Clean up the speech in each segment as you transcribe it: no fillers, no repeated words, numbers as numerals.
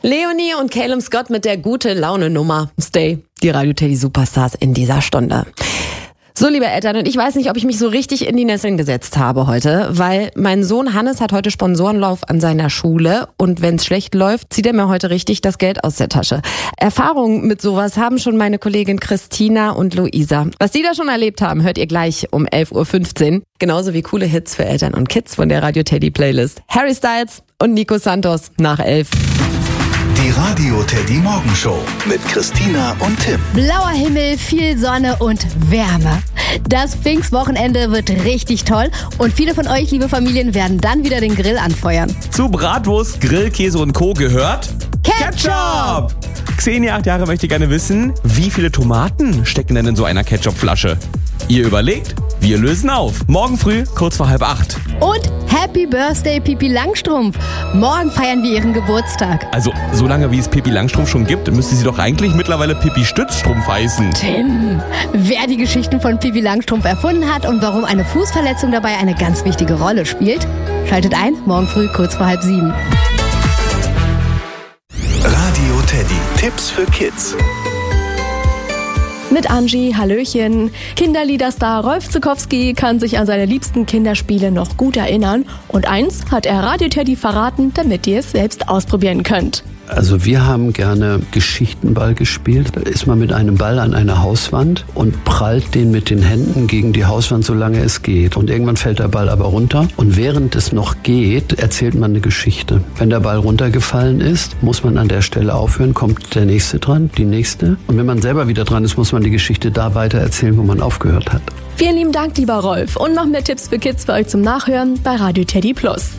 Leonie und Calum Scott mit der Gute-Laune-Nummer. Stay, die Radio Teddy Superstars in dieser Stunde. So, liebe Eltern, und ich weiß nicht, ob ich mich so richtig in die Nesseln gesetzt habe heute, weil mein Sohn Hannes hat heute Sponsorenlauf an seiner Schule und wenn es schlecht läuft, zieht er mir heute richtig das Geld aus der Tasche. Erfahrung mit sowas haben schon meine Kollegin Christina und Luisa. Was die da schon erlebt haben, hört ihr gleich um 11.15 Uhr. Genauso wie coole Hits für Eltern und Kids von der Radio Teddy Playlist. Harry Styles und Nico Santos nach 11. Die Radio Teddy Morgenshow mit Christina und Tim. Blauer Himmel, viel Sonne und Wärme. Das Pfingstwochenende wird richtig toll und viele von euch, liebe Familien, werden dann wieder den Grill anfeuern. Zu Bratwurst, Grillkäse und Co. gehört Ketchup! Xenia, 8 Jahre, möchte gerne wissen, wie viele Tomaten stecken denn in so einer Ketchupflasche? Ihr überlegt, wir lösen auf. Morgen früh, kurz vor 7:30. Und Happy Birthday, Pippi Langstrumpf. Morgen feiern wir ihren Geburtstag. Also, solange wie es Pippi Langstrumpf schon gibt, müsste sie doch eigentlich mittlerweile Pippi Stützstrumpf heißen. Tim, wer die Geschichten von Pippi Langstrumpf erfunden hat und warum eine Fußverletzung dabei eine ganz wichtige Rolle spielt, schaltet ein, morgen früh, kurz vor 6:30. Radio Teddy. Tipps für Kids. Mit Angie, Hallöchen. Kinderliederstar Rolf Zuckowski kann sich an seine liebsten Kinderspiele noch gut erinnern. Und eins hat er Radio Teddy verraten, damit ihr es selbst ausprobieren könnt. Also wir haben gerne Geschichtenball gespielt. Da ist man mit einem Ball an eine Hauswand und prallt den mit den Händen gegen die Hauswand, solange es geht. Und irgendwann fällt der Ball aber runter. Und während es noch geht, erzählt man eine Geschichte. Wenn der Ball runtergefallen ist, muss man an der Stelle aufhören, kommt der Nächste dran, die Nächste. Und wenn man selber wieder dran ist, muss man die Geschichte da weiter erzählen, wo man aufgehört hat. Vielen lieben Dank, lieber Rolf. Und noch mehr Tipps für Kids für euch zum Nachhören bei Radio Teddy Plus.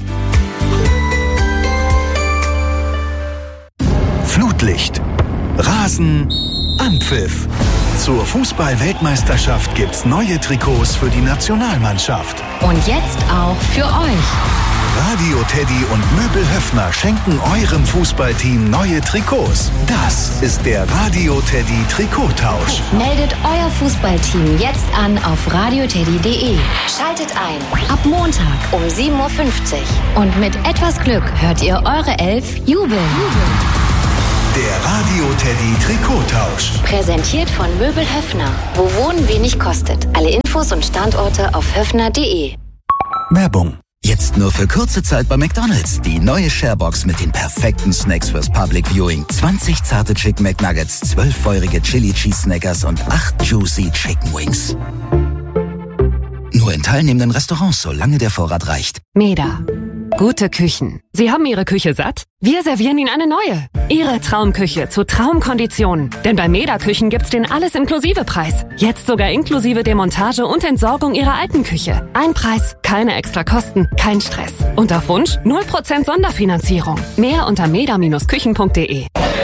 Flutlicht, Rasen, Anpfiff. Zur Fußball-Weltmeisterschaft gibt's neue Trikots für die Nationalmannschaft. Und jetzt auch für euch. Radio Teddy und Möbel Höffner schenken eurem Fußballteam neue Trikots. Das ist der Radio Teddy Trikottausch. Meldet euer Fußballteam jetzt an auf radioteddy.de. Schaltet ein. Ab Montag um 7.50 Uhr. Und mit etwas Glück hört ihr eure Elf jubeln. Der Radio Teddy Trikottausch. Präsentiert von Möbel Höffner. Wo Wohnen wenig kostet. Alle Infos und Standorte auf höffner.de. Werbung. Jetzt nur für kurze Zeit bei McDonald's. Die neue Sharebox mit den perfekten Snacks fürs Public Viewing. 20 zarte Chicken McNuggets, 12 feurige Chili Cheese Snackers und 8 juicy Chicken Wings. Nur in teilnehmenden Restaurants, solange der Vorrat reicht. Meda. Gute Küchen. Sie haben Ihre Küche satt? Wir servieren Ihnen eine neue. Ihre Traumküche zu Traumkonditionen. Denn bei Meda Küchen gibt's den Alles-Inklusive-Preis. Jetzt sogar inklusive Demontage und Entsorgung Ihrer alten Küche. Ein Preis, keine extra Kosten, kein Stress. Und auf Wunsch 0% Sonderfinanzierung. Mehr unter meda-küchen.de.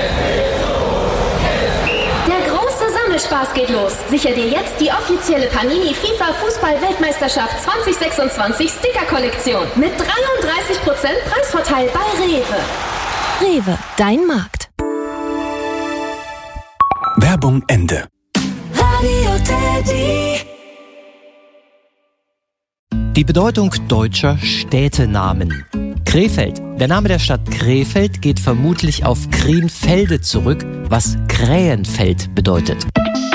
Spaß geht los. Sicher dir jetzt die offizielle Panini FIFA Fußball-Weltmeisterschaft 2026 Sticker-Kollektion mit 33% Preisvorteil bei Rewe. Rewe, dein Markt. Werbung Ende. Radio Teddy. Die Bedeutung deutscher Städtenamen. Krefeld. Der Name der Stadt Krefeld geht vermutlich auf Krienfelde zurück, was Krähenfeld bedeutet.